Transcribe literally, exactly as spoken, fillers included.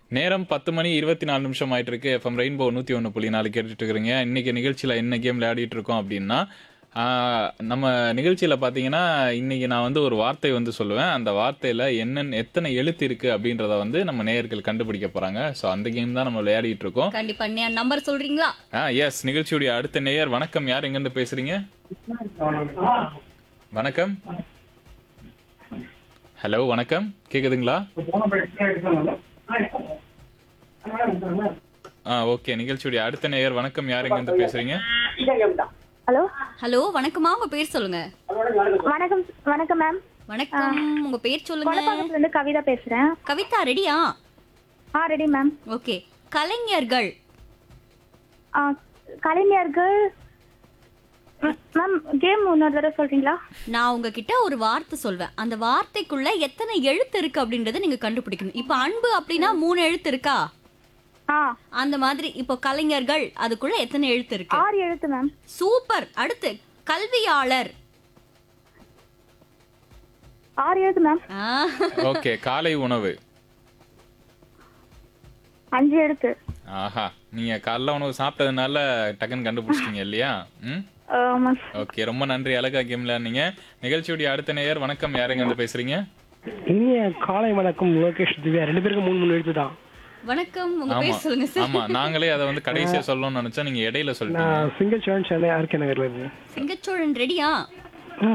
நேரம் பத்து மணி இருபத்தி நாலு நிமிஷம் ஆயிட்டு இருக்கு. எஃப்எம் ரெயின்போ நூற்றி ஒன்று புள்ளி நாலு கேட்டுட்டு இருக்கிறீங்க. இன்னைக்கு நிகழ்ச்சியில் என்ன கேம் விளையாடிட்டு இருக்கோம் அப்படின்னா, ஆஹ், நம்ம நிகழ்ச்சியில் பார்த்தீங்கன்னா இன்னைக்கு நான் வந்து ஒரு வார்த்தை வந்து சொல்லுவேன். அந்த வார்த்தையில் என்னென்ன எத்தனை எழுத்து இருக்கு அப்படின்றத வந்து நம்ம நேயர்கள் கண்டுபிடிக்க போறாங்க. ஸோ அந்த கேம் தான் நம்ம விளையாடிட்டு இருக்கோம். கண்டிப்பா நம்பர் சொல்றீங்களா? ஆ எஸ், நிகழ்ச்சியுடைய அடுத்த நேயர். வணக்கம், யார் எங்கேருந்து பேசுறீங்க? வணக்கம். ஹலோ, வணக்கம், கேக்குதுங்களா? ஆ ஓகே, நிகழ்ச்சியுடைய அடுத்த நேயர். வணக்கம், யார் எங்க இருந்து பேசுறீங்க? ஹலோ ஹலோ, வணக்கமா, உங்க பேர் சொல்லுங்க. வணக்கம் வணக்கம் மேம். வணக்கம், உங்க பேர் சொல்லுங்க. கொலப்பாக்கத்துல இருந்து கவிதா பேசுறேன். கவிதா ரெடியா? ஆ ரெடி மேம். ஓகே. கலைஞர்கள். ஆ, கலைஞர்கள். ம், மேம் கேம் இன்னொரு தடவை சொல்றீங்களா? நான் உங்ககிட்ட ஒரு வார்த்தை சொல்வேன். அந்த வார்த்தைக்குள்ள எத்தனை எழுத்து இருக்கு அப்படின்றத நீங்க கண்டுபிடிக்கணும். இப்ப அன்பு அப்படின்னா மூணு எழுத்து இருக்கா? ஆ அந்த மாதிரி இப்போ கலைஞர்கள் அதுக்குள்ள எத்தனை எழுத்து இருக்கு? ஆறு எழுத்து மேம். சூப்பர். அடுத்து கல்வியாளர். ஆறு எழுத்து மேம். ஆ, ஓகே, காலை உணவு. அஞ்சு எழுத்து. ஆஹா, நீங்க காலைல உணவு சாப்பிட்டதுனால டக்குன்னு கண்டுபிடிச்சிட்டீங்க இல்லையா? ம் ஆமா. ஓகே, ரொம்ப நன்றி. அழகா கேம் விளையாடுனீங்க. நிகழ்ச்சியுடைய அடுத்த நேயர். வணக்கம், யார் எங்க இருந்து பேசுறீங்க? இனிய காலை வணக்கம் லோகேஷ் திவ்யா, ரெண்டு பேருக்கும் மூணு மூணு எழுத்து தான். வணக்கம், உங்க ஆமா பேர் சொல்லுங்க சார். ஆமா, நாங்களே அதை வந்து கடைசியா சொல்லணும்னு நினைச்சா நீங்க இடையில சொல்லிட்டீங்க. நான் சிங்கிள் செவன் சென்னை ஆர்கே நகர்ல இருந்து. சிங்கச்சோழன் ரெடியா?